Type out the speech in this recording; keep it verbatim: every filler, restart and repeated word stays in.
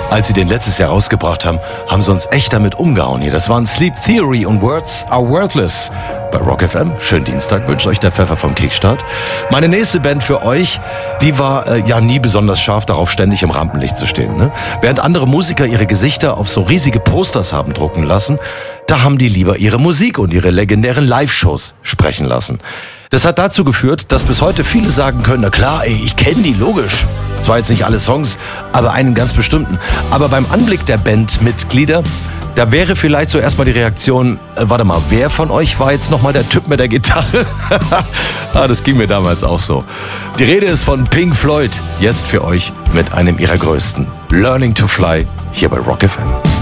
Als sie den letztes Jahr rausgebracht haben, haben sie uns echt damit umgehauen hier. Das waren Sleep Theory und Words Are Worthless. Bei Rock F M. Schönen Dienstag, wünscht euch der Pfeffer vom Kickstart. Meine nächste Band für euch, die war äh, ja nie besonders scharf darauf, ständig im Rampenlicht zu stehen. Ne? Während andere Musiker ihre Gesichter auf so riesige Posters haben drucken lassen, da haben die lieber ihre Musik und ihre legendären Live-Shows sprechen lassen. Das hat dazu geführt, dass bis heute viele sagen können, na klar, ey, ich kenne die, logisch. Zwar jetzt nicht alle Songs, aber einen ganz bestimmten. Aber beim Anblick der Bandmitglieder, da wäre vielleicht so erstmal die Reaktion, äh, warte mal, wer von euch war jetzt nochmal der Typ mit der Gitarre? ah, das ging mir damals auch so. Die Rede ist von Pink Floyd, jetzt für euch mit einem ihrer größten, Learning to Fly, hier bei Rock F M.